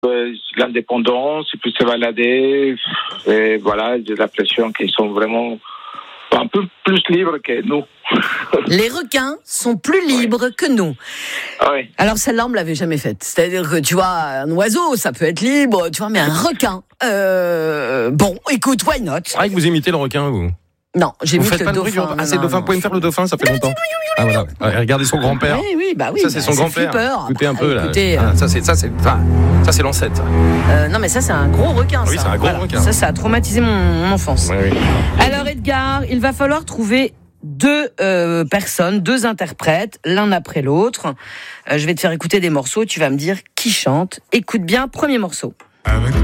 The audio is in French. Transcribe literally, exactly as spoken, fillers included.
Euh, l'indépendance, ils peuvent se balader, et voilà, j'ai l'impression qu'ils sont vraiment un peu plus libres que nous. Les requins sont plus libres ouais. que nous. Ouais. Alors celle-là, on me l'avait jamais faite. C'est-à-dire que, tu vois, un oiseau, ça peut être libre, tu vois, mais un requin, euh, bon, écoute, why not? C'est vrai que vous imitez le requin, vous? Non, j'ai vous mis faites le pas dauphin. De bruit, non, ah, c'est le dauphin. Vous pouvez me faire le dauphin, ça fait non, longtemps. Ah voilà. Ouais, regardez son grand-père. Oui, oui, bah oui. Ça c'est bah, son grand-père. Flipper. Écoutez un bah, peu là. Écoutez, ah, ça c'est ça c'est enfin, ça c'est l'ancêtre. Euh, non mais ça c'est un gros requin. Ah, oui, ça. c'est un gros voilà. requin. Ça, ça a traumatisé mon, mon enfance. Oui, oui. Alors Edgar, il va falloir trouver deux euh, personnes, deux interprètes, l'un après l'autre. Euh, je vais te faire écouter des morceaux. Tu vas me dire qui chante. Écoute bien, premier morceau. Avec